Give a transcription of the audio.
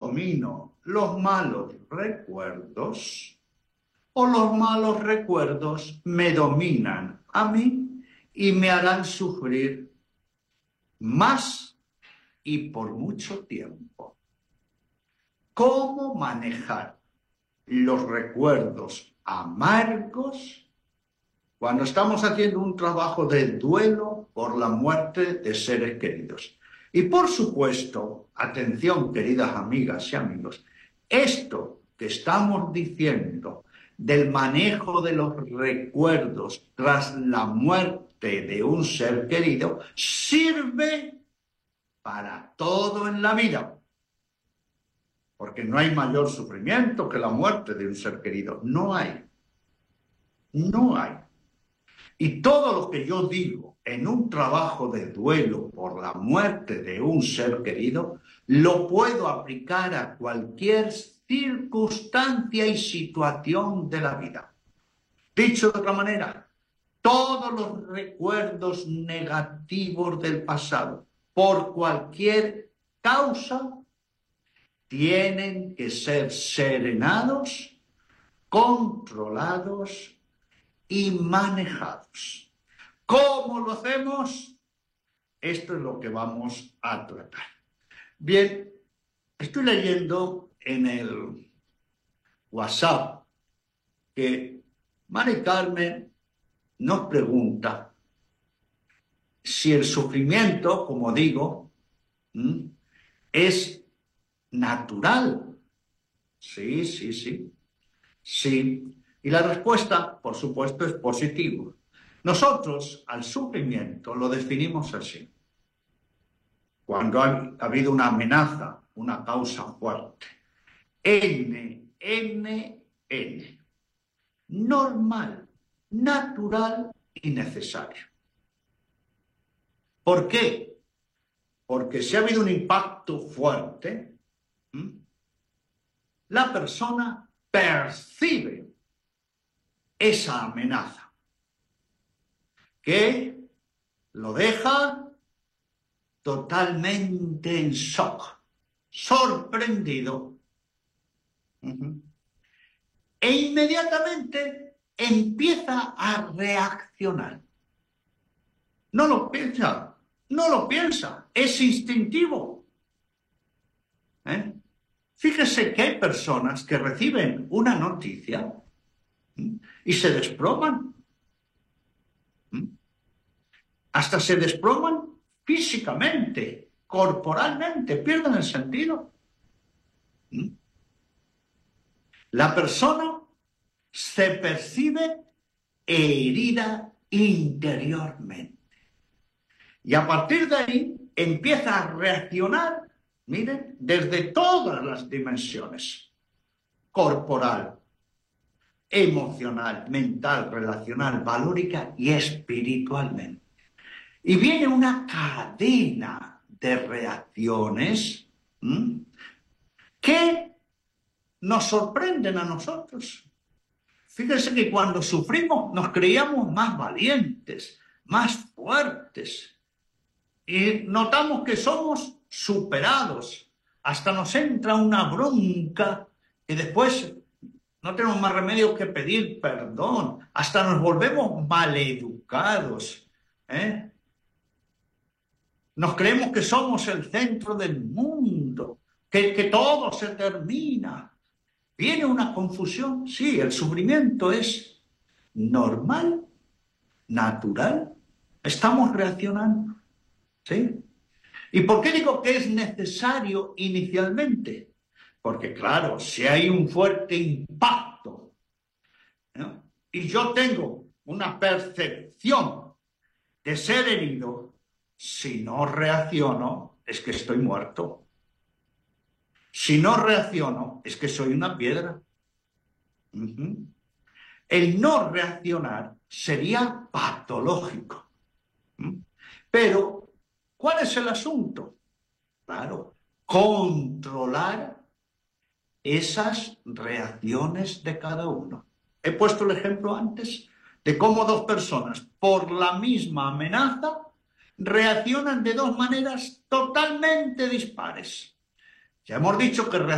domino los malos recuerdos o los malos recuerdos me dominan a mí y me harán sufrir más y por mucho tiempo. ¿Cómo manejar los recuerdos amargos cuando estamos haciendo un trabajo de duelo por la muerte de seres queridos? Y por supuesto, atención queridas amigas y amigos, esto que estamos diciendo del manejo de los recuerdos tras la muerte de un ser querido sirve para todo en la vida. Porque no hay mayor sufrimiento que la muerte de un ser querido. No hay. No hay. Y todo lo que yo digo en un trabajo de duelo por la muerte de un ser querido, lo puedo aplicar a cualquier circunstancia y situación de la vida. Dicho de otra manera, todos los recuerdos negativos del pasado, por cualquier causa, tienen que ser serenados, controlados y manejados. ¿Cómo lo hacemos? Esto es lo que vamos a tratar. Bien, estoy leyendo en el WhatsApp que Mari Carmen nos pregunta si el sufrimiento, como digo, es natural. Sí. Sí. Y la respuesta, por supuesto, es positiva. Nosotros al sufrimiento lo definimos así. Cuando ha habido una amenaza, una causa fuerte. N. Normal, natural y necesario. ¿Por qué? Porque si ha habido un impacto fuerte, la persona percibe esa amenaza, que lo deja totalmente en shock, sorprendido, e inmediatamente empieza a reaccionar. No lo piensa, es instintivo. Fíjese que hay personas que reciben una noticia y se desploman. Hasta se desploman físicamente, corporalmente, pierden el sentido. La persona se percibe herida interiormente. Y a partir de ahí empieza a reaccionar, miren, desde todas las dimensiones: corporal, emocional, mental, relacional, valórica y espiritualmente. Y viene una cadena de reacciones que nos sorprenden a nosotros. Fíjense que cuando sufrimos nos creíamos más valientes, más fuertes. Y notamos que somos superados. Hasta nos entra una bronca y después no tenemos más remedio que pedir perdón. Hasta nos volvemos maleducados. Nos creemos que somos el centro del mundo, que todo se termina. ¿Viene una confusión? Sí, el sufrimiento es normal, natural. Estamos reaccionando. ¿Sí? ¿Y por qué digo que es necesario inicialmente? Porque claro, si hay un fuerte impacto, ¿no?, y yo tengo una percepción de ser herido, si no reacciono, es que estoy muerto. Si no reacciono, es que soy una piedra. El no reaccionar sería patológico. Pero, ¿cuál es el asunto? Claro, controlar esas reacciones de cada uno. He puesto el ejemplo antes de cómo dos personas por la misma amenaza reaccionan de dos maneras totalmente dispares. Ya hemos dicho que